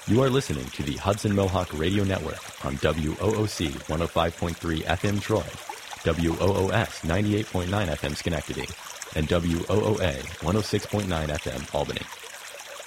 You are listening to the Hudson Mohawk Radio Network on WOOC 105.3 FM Troy, WOOS 98.9 FM Schenectady, and WOOA 106.9 FM Albany.